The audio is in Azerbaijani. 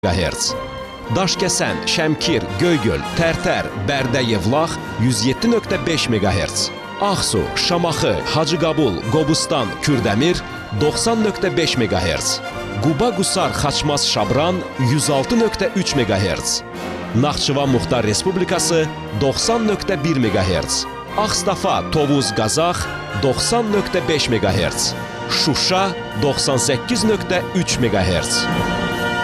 MHz. Daşkəsən, Şəmkir, Göygöl, Tərtər, Bərdə, Yevlax 107.5 MHz. Ağsu, Şamaxı, Hacıqabul, Qobustan, Kürdəmir 90.5 MHz. Quba, Qusar, Xaçmaz, Şabran 106.3 MHz. Naxçıvan Muxtar Respublikası 90.1 MHz. Ağstafa, Tovuz, Qazax 90.5 MHz. Şuşa 98.3 MHz.